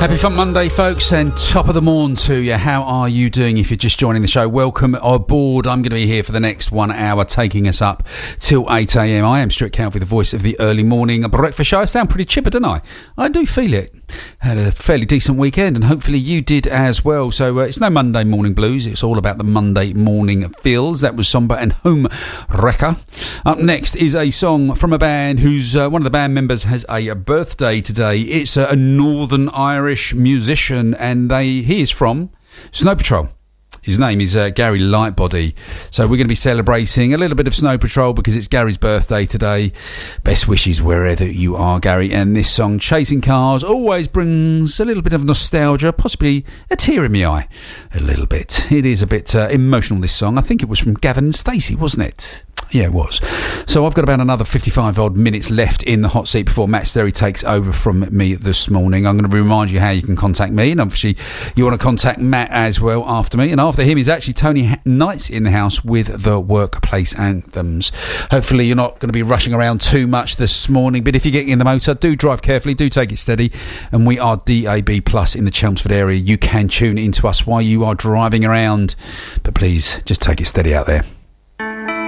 Happy Fun Monday, folks, and top of the morn to you. How are you doing if you're just joining the show? Welcome aboard. I'm going to be here for the next 1 hour, taking us up till 8 a.m. I am Stuart Calvey, the voice of the early morning breakfast show. I sound pretty chipper, don't I? I do feel it. Had a fairly decent weekend, and hopefully you did as well. So it's no Monday morning blues. It's all about the Monday morning feels. That was Somber and Home Wrecker. Up next is a song from a band whose one of the band members has a birthday today. It's a Northern Irish musician, and he is from Snow Patrol. His name is Gary Lightbody. So we're going to be celebrating a little bit of Snow Patrol because it's Gary's birthday today. Best wishes wherever you are, Gary. And this song, Chasing Cars, always brings a little bit of nostalgia, possibly a tear in my eye. A little bit. It is a bit emotional, this song. I think it was from Gavin and Stacey, wasn't it? Yeah, it was. So I've got about another 55 odd minutes left in the hot seat before Matt Sterry takes over from me this morning. I'm going to remind you how you can contact me, and obviously you want to contact Matt as well after me. And after him is actually Tony Knight's in the house with the workplace anthems. Hopefully you're not going to be rushing around too much this morning, but if you're getting in the motor, do drive carefully, do take it steady. And we are DAB Plus in the Chelmsford area. You can tune into us while you are driving around, but please just take it steady out there.